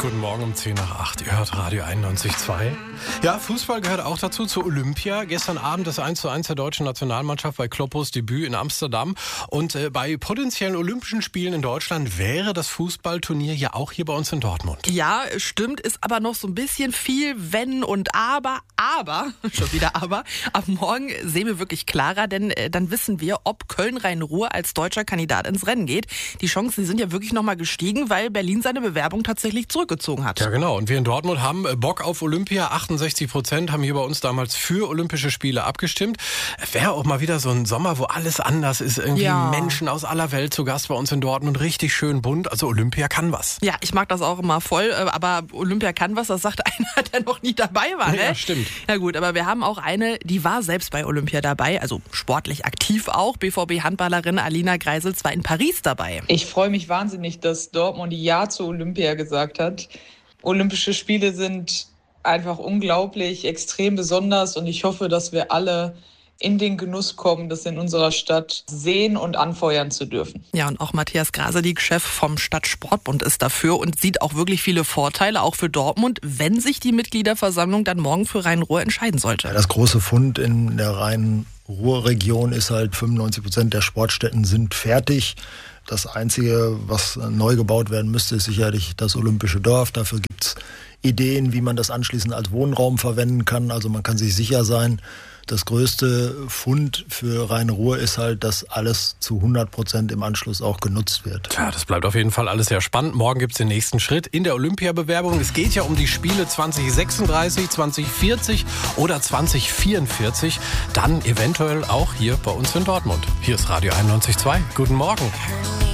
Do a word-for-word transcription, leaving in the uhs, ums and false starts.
Guten Morgen um zehn nach acht. Ihr hört Radio einundneunzig Komma zwei. Ja, Fußball gehört auch dazu, zu Olympia. Gestern Abend das eins zu eins der deutschen Nationalmannschaft bei Kloppos Debüt in Amsterdam. Und äh, bei potenziellen Olympischen Spielen in Deutschland wäre das Fußballturnier ja auch hier bei uns in Dortmund. Ja, stimmt, ist aber noch so ein bisschen viel Wenn und Aber. Aber, schon wieder Aber, ab morgen sehen wir wirklich klarer, denn äh, dann wissen wir, ob Köln-Rhein-Ruhr als deutscher Kandidat ins Rennen geht. Die Chancen die sind ja wirklich nochmal gestiegen, weil Berlin seine Bewerbung tatsächlich zurückgezogen hat. Ja, genau. Und wir in Dortmund haben Bock auf Olympia. achtundsechzig Prozent haben hier bei uns damals für Olympische Spiele abgestimmt. Wäre auch mal wieder so ein Sommer, wo alles anders ist. Irgendwie Ja. Menschen aus aller Welt zu Gast bei uns in Dortmund. Richtig schön bunt. Also Olympia kann was. Ja, ich mag das auch immer voll, äh, aber Olympia kann was, das sagt einer, der noch nie dabei war, ne? Ja, stimmt. Na gut, aber wir haben auch eine, die war selbst bei Olympia dabei, also sportlich aktiv auch. B V B-Handballerin Alina Greisels war in Paris dabei. Ich freue mich wahnsinnig, dass Dortmund Ja zu Olympia gesagt hat. Olympische Spiele sind einfach unglaublich, extrem besonders und ich hoffe, dass wir alle in den Genuss kommen, das in unserer Stadt sehen und anfeuern zu dürfen. Ja, und auch Matthias Graselig, Chef vom Stadtsportbund, ist dafür und sieht auch wirklich viele Vorteile, auch für Dortmund, wenn sich die Mitgliederversammlung dann morgen für Rhein-Ruhr entscheiden sollte. Das große Fund in der Rhein-Ruhr-Region ist halt, fünfundneunzig Prozent der Sportstätten sind fertig. Das Einzige, was neu gebaut werden müsste, ist sicherlich das Olympische Dorf. Dafür gibt's Ideen, wie man das anschließend als Wohnraum verwenden kann. Also man kann sich sicher sein, das größte Fund für Rhein-Ruhr ist halt, dass alles zu hundert Prozent im Anschluss auch genutzt wird. Tja, das bleibt auf jeden Fall alles sehr spannend. Morgen gibt's den nächsten Schritt in der Olympiabewerbung. Es geht ja um die Spiele zwanzig sechsunddreißig, zwanzig vierzig oder zwanzig vierundvierzig. Dann eventuell auch hier bei uns in Dortmund. Hier ist Radio einundneunzig Komma zwei. Guten Morgen.